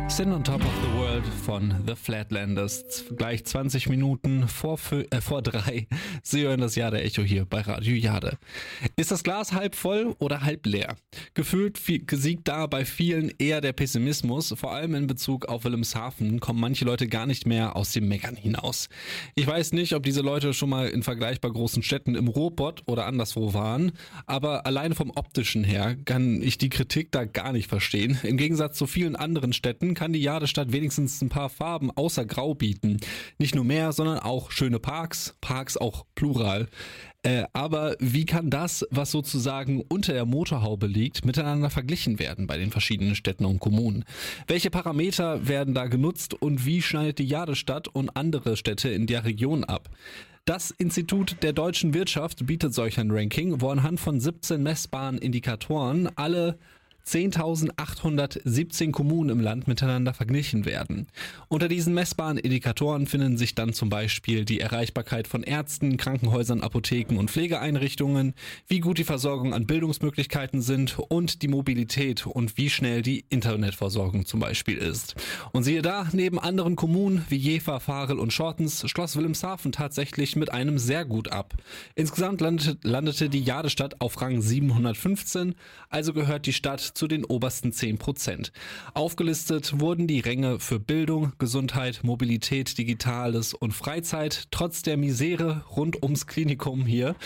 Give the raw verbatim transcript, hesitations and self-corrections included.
Sin on Top of the World von The Flatlanders. Gleich zwanzig Minuten vor, äh, vor drei. Sie hören das Jade Echo hier bei Radio Jade. Ist das Glas halb voll oder halb leer? Gefühlt viel, siegt da bei vielen eher der Pessimismus. Vor allem in Bezug auf Wilhelmshaven kommen manche Leute gar nicht mehr aus dem Meckern hinaus. Ich weiß nicht, ob diese Leute schon mal in vergleichbar großen Städten im Ruhrpott oder anderswo waren, aber allein vom Optischen her kann ich die Kritik da gar nicht verstehen. Im Gegensatz zu vielen anderen Städten kann die Jadestadt wenigstens ein paar Farben außer Grau bieten. Nicht nur mehr, sondern auch schöne Parks, Parks auch plural. Äh, aber wie kann das, was sozusagen unter der Motorhaube liegt, miteinander verglichen werden bei den verschiedenen Städten und Kommunen? Welche Parameter werden da genutzt und wie schneidet die Jadestadt und andere Städte in der Region ab? Das Institut der deutschen Wirtschaft bietet solch ein Ranking, wo anhand von siebzehn messbaren Indikatoren alle zehntausendachthundertsiebzehn Kommunen im Land miteinander verglichen werden. Unter diesen messbaren Indikatoren finden sich dann zum Beispiel die Erreichbarkeit von Ärzten, Krankenhäusern, Apotheken und Pflegeeinrichtungen, wie gut die Versorgung an Bildungsmöglichkeiten sind und die Mobilität und wie schnell die Internetversorgung zum Beispiel ist. Und siehe da, neben anderen Kommunen wie Jever, Varel und Schortens schloss Wilhelmshaven tatsächlich mit einem sehr gut ab. Insgesamt landete, landete die Jadestadt auf Rang siebenhundertfünfzehn, also gehört die Stadt zu den obersten zehn Prozent. Aufgelistet wurden die Ränge für Bildung, Gesundheit, Mobilität, Digitales und Freizeit, trotz der Misere rund ums Klinikum hier